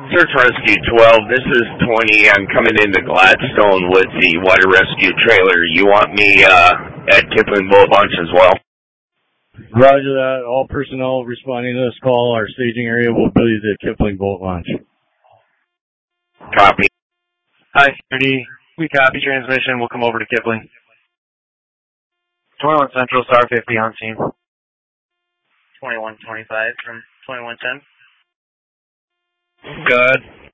Search Rescue 12, this is 20. I'm coming into Gladstone with the water rescue trailer. You want me at Kipling Boat Launch as well? Roger that. All personnel responding to this call, our staging area will be the Kipling Boat Launch. Copy. Hi, 30. We copy transmission. We'll come over to Kipling. 21 Central, Star 50 on scene. 2125 from 2110. Good.